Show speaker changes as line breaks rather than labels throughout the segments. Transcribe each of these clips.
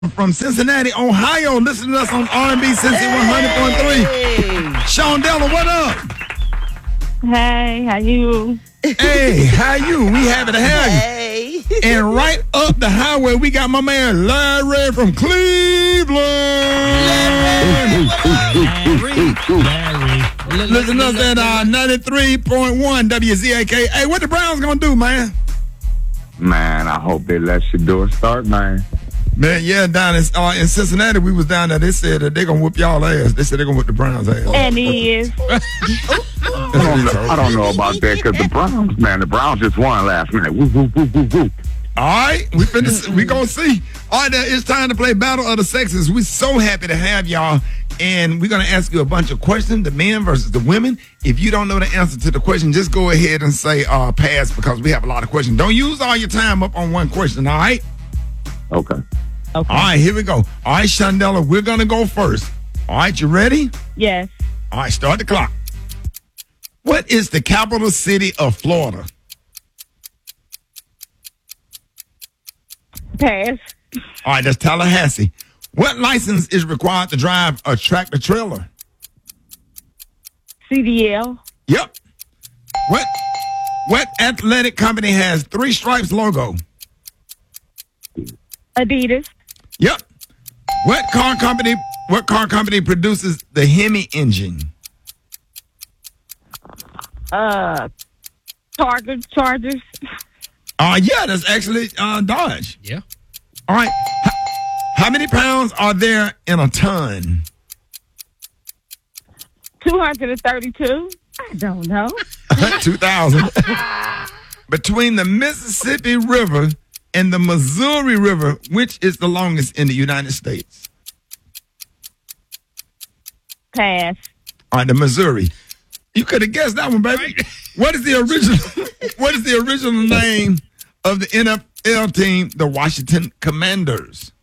from Cincinnati, Ohio. Listen to us on R&B Cincy 100.3. Shondella, what up?
Hey, how you?
Hey, how you? We happy to have you.
Hey.
And right up the highway, we got my man Larry from Cleveland. Listen to us at 93.1 WZAK. Hey, what the Browns gonna do, man?
Man, I hope they let Shador start, man.
Man, yeah, down in Cincinnati, we was down there. They said that they're gonna whoop y'all ass. They said they're gonna whoop the Browns' ass.
And he is.
I don't know about that because the Browns just won last night. Woo, woo, woo, woo, woo.
All right, we gonna see. All right, now it's time to play Battle of the Sexes. We're so happy to have y'all, and we're gonna ask you a bunch of questions, the men versus the women. If you don't know the answer to the question, just go ahead and say pass because we have a lot of questions. Don't use all your time up on one question, all right?
Okay.
All right, here we go. All right, Shondella, we're gonna go first. All right, you ready?
Yes.
All right, start the clock. What is the capital city of Florida?
Pass.
All right, that's Tallahassee. What license is required to drive a tractor trailer?
CDL.
Yep. What athletic company has three stripes logo?
Adidas.
Yep. What car company produces the Hemi engine?
Chargers.
Yeah, that's actually Dodge.
Yeah.
All right. How many pounds are there in a ton?
232. I don't know.
2,000. Between the Mississippi River and the Missouri River, which is the longest in the United States?
Pass.
All right, the Missouri. You could have guessed that one, baby.
Right.
What is the original name of the NFL team, the Washington Commanders?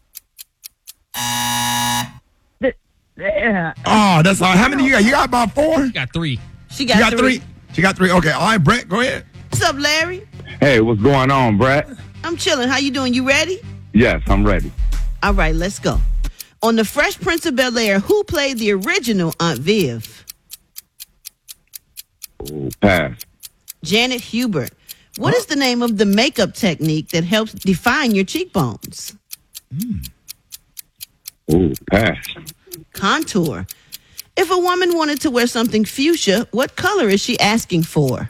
Oh, that's all. How many you got? You got about four?
Got three.
She
You
got,
got three? She got three. Okay. All right, Brett, go ahead.
What's up, Larry?
Hey, what's going on, Brett?
I'm chilling. How you doing? You ready?
Yes, I'm ready.
All right, let's go. On The Fresh Prince of Bel-Air, who played the original Aunt Viv?
Oh, pass.
Janet Hubert. What is the name of the makeup technique that helps define your cheekbones?
Oh, pass.
Contour. If a woman wanted to wear something fuchsia, what color is she asking for?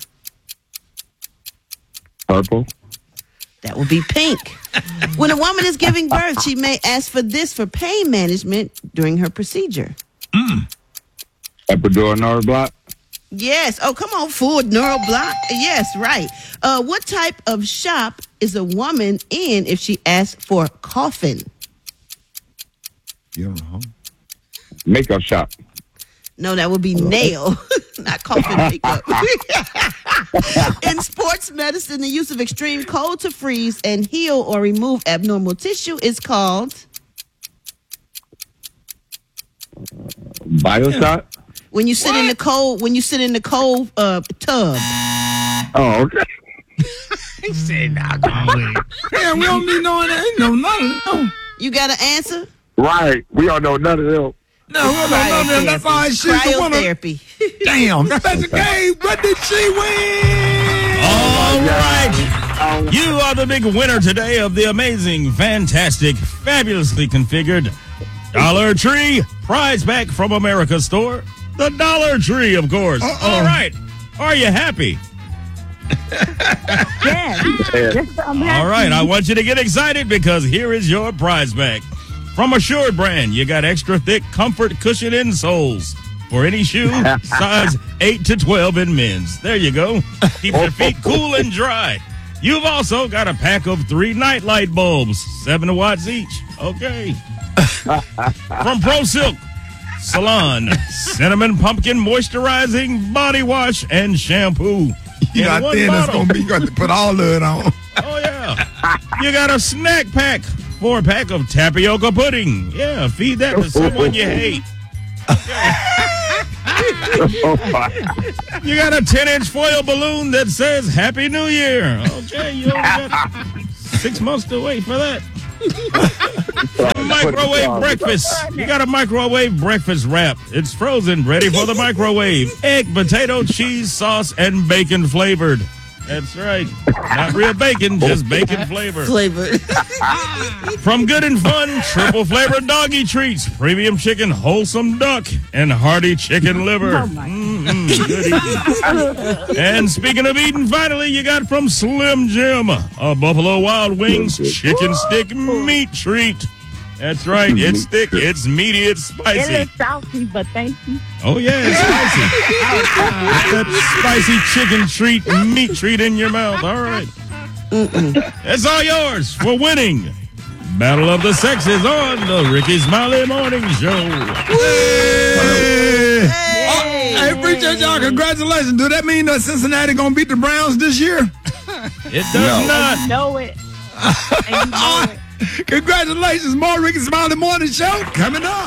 Purple.
That would be pink. When a woman is giving birth, she may ask for this for pain management during her procedure.
Epidural nerve block.
Yes. Oh, come on, full neural block. Yes, right. What type of shop is a woman in if she asks for coffin?
You don't know.
Makeup shop.
No, that would be nail, not coffin makeup. In sports medicine, the use of extreme cold to freeze and heal or remove abnormal tissue is called
Bioshot.
when you sit in the cold. When you sit in the cold tub.
Oh, okay.
He said, nah, go with it.
Yeah, we don't need no that. No, none of them.
You got an answer?
Right. We don't know none of them.
No, we don't know none of them. That's all right. She's the winner.
Cryotherapy.
Damn, Special K, what did she win?
All right. You are the big winner today of the amazing, fantastic, fabulously configured Dollar Tree Prize Pack from America store. The Dollar Tree, of course. All right. Are you happy?
Yes. I'm happy.
All right. I want you to get excited because here is your prize pack. From Assured brand, you got extra thick comfort cushion insoles for any shoe size 8 to 12 in men's. There you go. Keep your feet cool and dry. You've also got a pack of 3 nightlight bulbs, 7 watts each. Okay. From Pro Silk Salon, cinnamon pumpkin moisturizing body wash and shampoo.
You got
one
thin, it's
bottle.
gonna be. You got to put all of it on.
Oh, yeah. You got a snack pack, 4-pack of tapioca pudding. Yeah, feed that to someone you hate. You got a 10-inch foil balloon that says Happy New Year. Okay, you only got 6 months to wait for that. Microwave breakfast. You got a microwave breakfast wrap. It's frozen, ready for the microwave. Egg, potato, cheese, sauce, and bacon flavored. That's right. Not real bacon, just bacon flavored.
Flavored.
From Good and Fun, triple flavored doggy treats, premium chicken, wholesome duck, and hearty chicken liver. Good eating. And speaking of eating, finally, you got from Slim Jim, a Buffalo Wild Wings chicken stick meat treat. That's right. It's thick, it's meaty, it's spicy.
It is salty, but thank you.
Oh, yeah, it's spicy. That spicy chicken treat, meat treat in your mouth. All right. It's all yours for winning Battle of the Sexes on the Ricky Smiley Morning Show.
Hey, I appreciate y'all. Congratulations. Do that mean that Cincinnati going to beat the Browns this year?
It does not.
Know it. And you know it.
Congratulations. More Ricky Smiley Morning Show coming up.